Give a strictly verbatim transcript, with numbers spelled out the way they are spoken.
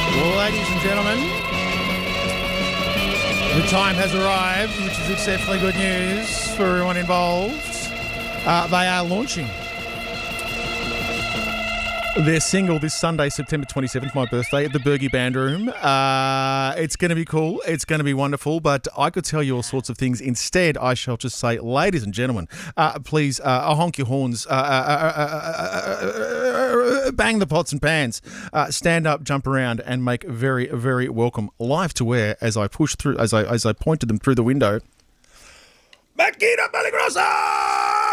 Ladies and gentlemen, the time has arrived, which is exceptionally good news for everyone involved. Uh, they are launching their single this Sunday, September twenty-seventh, my birthday, at the Bergie Band Room. Uh, it's going to be cool. It's going to be wonderful, but I could tell you all sorts of things. Instead, I shall just say, ladies and gentlemen, uh, please uh, honk your horns, uh, uh, uh, uh, uh, bang the pots and pans, uh, stand up, jump around, and make very, very welcome live to air as I push through, as I as I pointed them through the window. Makita Peligrosa!